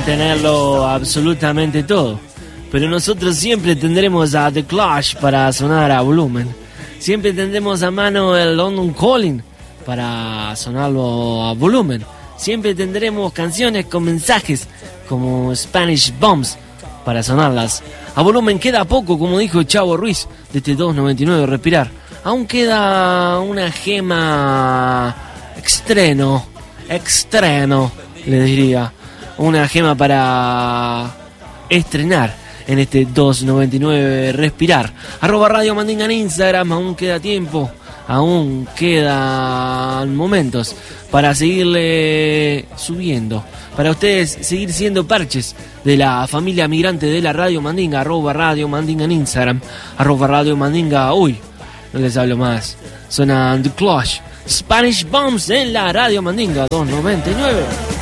tenerlo absolutamente todo, pero nosotros siempre tendremos a The Clash para sonar a volumen. Siempre tendremos a mano el London Calling para sonarlo a volumen. Siempre tendremos canciones con mensajes como Spanish Bombs para sonarlas a volumen. Queda poco, como dijo Chavo Ruiz, de este 299 Respirar. Aún queda una gema extremo, le diría. Una gema para estrenar en este 299 Respirar. @Radio Mandinga en Instagram. Aún queda tiempo, aún quedan momentos para seguirle subiendo, para ustedes seguir siendo parches de la familia migrante de la Radio Mandinga. @Radio Mandinga en Instagram. @Radio Mandinga. Uy, no les hablo más. Suena The Clash, Spanish Bombs en la Radio Mandinga 299.